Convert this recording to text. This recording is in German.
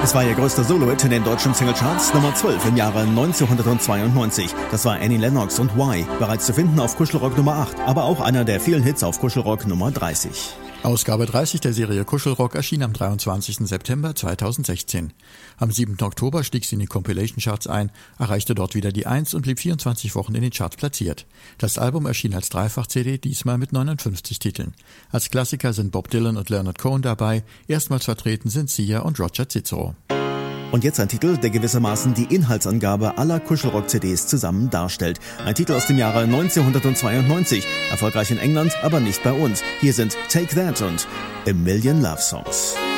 Das war ihr größter Solo-Hit in den deutschen Singlecharts, Nummer 12 im Jahre 1992. Das war Annie Lennox und Why, bereits zu finden auf Kuschelrock Nummer 8, aber auch einer der vielen Hits auf Kuschelrock Nummer 30. Ausgabe 30 der Serie Kuschelrock erschien am 23. September 2016. Am 7. Oktober stieg sie in die Compilation-Charts ein, erreichte dort wieder die 1 und blieb 24 Wochen in den Charts platziert. Das Album erschien als Dreifach-CD, diesmal mit 59 Titeln. Als Klassiker sind Bob Dylan und Leonard Cohen dabei, erstmals vertreten sind Sia und Roger Cicero. Und jetzt ein Titel, der gewissermaßen die Inhaltsangabe aller Kuschelrock-CDs zusammen darstellt. Ein Titel aus dem Jahre 1992, erfolgreich in England, aber nicht bei uns. Hier sind Take That und A Million Love Songs.